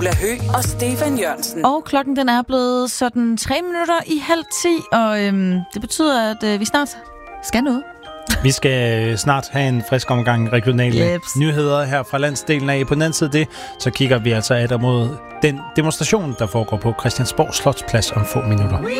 Hø og Stefan Jørgensen. Og klokken den er blevet sådan 9:03, og det betyder, at vi snart skal noget. Vi skal snart have en frisk omgang regionale nyheder her fra landsdelen af. På den anden side af det, så kigger vi altså mod den demonstration, der foregår på Christiansborg Slotsplads om få minutter.